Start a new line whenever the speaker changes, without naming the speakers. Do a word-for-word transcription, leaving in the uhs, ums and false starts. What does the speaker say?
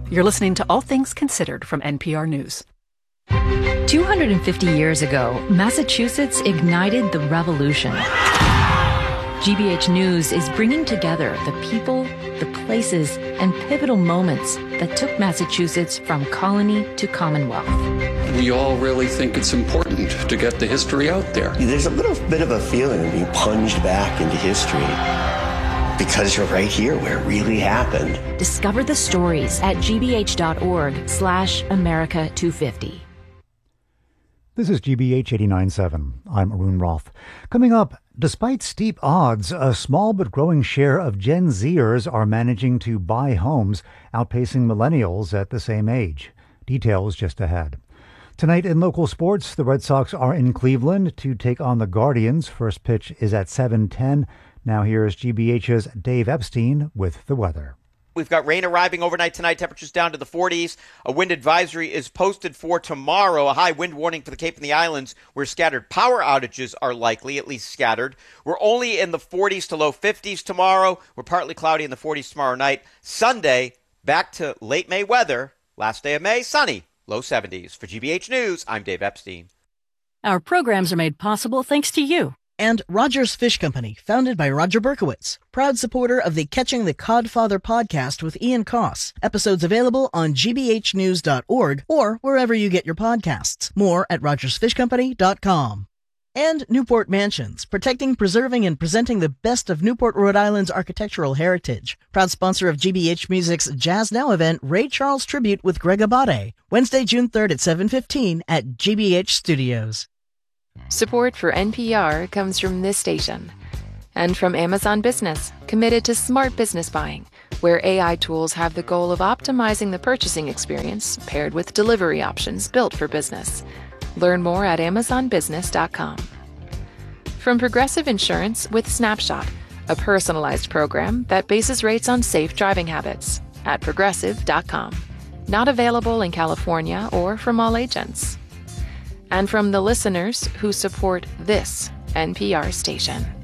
You're listening to All Things Considered from N P R News.
two hundred fifty years ago, Massachusetts ignited the revolution. G B H News is bringing together the people, the places, and pivotal moments that took Massachusetts from colony to Commonwealth.
We all really think it's important to get the history out there.
There's a little bit of a feeling of being plunged back into history because you're right here where it really happened.
Discover the stories at gbh.org slash America 250.
This is G B H eighty-nine point seven. I'm Arun Roth. Coming up, despite steep odds, a small but growing share of Gen Zers are managing to buy homes, outpacing millennials at the same age. Details just ahead. Tonight in local sports, the Red Sox are in Cleveland to take on the Guardians. First pitch is at seven ten. Now here's G B H's Dave Epstein with the weather.
We've got rain arriving overnight tonight, temperatures down to the forties. A wind advisory is posted for tomorrow. A high wind warning for the Cape and the Islands, where scattered power outages are likely, at least scattered. We're only in the forties to low fifties tomorrow. We're partly cloudy in the forties tomorrow night. Sunday, back to late May weather. Last day of May, sunny, low seventies. For G B H News, I'm Dave Epstein.
Our programs are made possible thanks to you. And Rogers Fish Company, founded by Roger Berkowitz, proud supporter of the Catching the Codfather podcast with Ian Koss. Episodes available on g b h news dot org or wherever you get your podcasts. More at rogers fish company dot com. And Newport Mansions, protecting, preserving, and presenting the best of Newport, Rhode Island's architectural heritage. Proud sponsor of G B H Music's Jazz Now event, Ray Charles Tribute with Greg Abate, Wednesday, June third at seven fifteen at G B H Studios.
Support for N P R comes from this station and from Amazon Business, committed to smart business buying, where A I tools have the goal of optimizing the purchasing experience paired with delivery options built for business. Learn more at amazon business dot com. From Progressive Insurance with Snapshot, a personalized program that bases rates on safe driving habits at progressive dot com. Not available in California or from all agents. And from the listeners who support this N P R station.